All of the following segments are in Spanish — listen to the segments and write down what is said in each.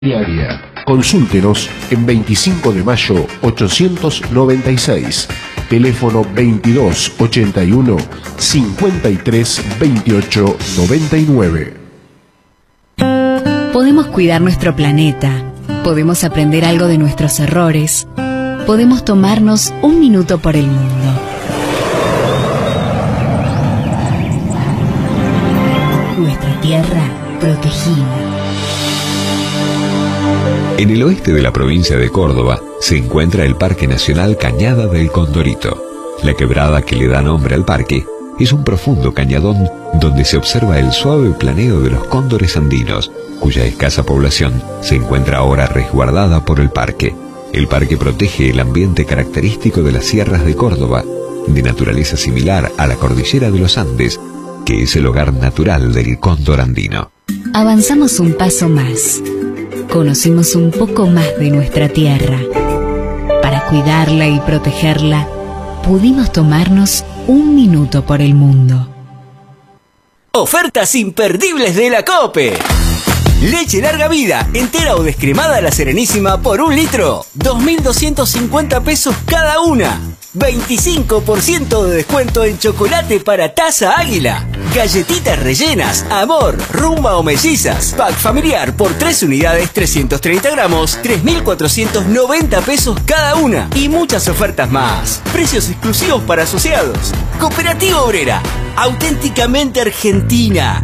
Diaria. Consúltenos en 25 de mayo 896, teléfono 2281 53 28 99. Podemos cuidar nuestro planeta, podemos aprender algo de nuestros errores, podemos tomarnos un minuto por el mundo. Nuestra tierra protegida. En el oeste de la provincia de Córdoba se encuentra el Parque Nacional Cañada del Condorito. La quebrada que le da nombre al parque es un profundo cañadón donde se observa el suave planeo de los cóndores andinos, cuya escasa población se encuentra ahora resguardada por el parque. El parque protege el ambiente característico de las sierras de Córdoba, de naturaleza similar a la cordillera de los Andes, que es el hogar natural del cóndor andino. Avanzamos un paso más. Conocimos un poco más de nuestra tierra. Para cuidarla y protegerla, pudimos tomarnos un minuto por el mundo. Ofertas imperdibles de la COPE. Leche larga vida, entera o descremada La Serenísima por 1 litro, 2.250 pesos cada una. 25% de descuento en chocolate para Taza Águila. Galletitas rellenas, Amor, Rumba o Mellizas. Pack familiar por 3 unidades, 330 gramos, 3.490 pesos cada una. Y muchas ofertas más. Precios exclusivos para asociados. Cooperativa Obrera, auténticamente argentina.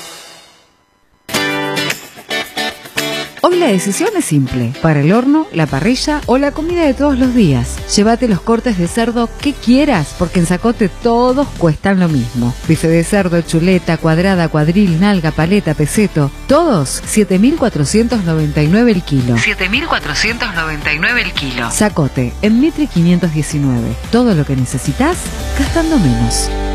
Hoy la decisión es simple. Para el horno, la parrilla o la comida de todos los días. Llévate los cortes de cerdo que quieras, porque en Zacote todos cuestan lo mismo. Bife de cerdo, chuleta, cuadrada, cuadril, nalga, paleta, peseto. Todos 7.499 el kilo. 7.499 el kilo. Zacote, en Mitre 519. Todo lo que necesitas, gastando menos.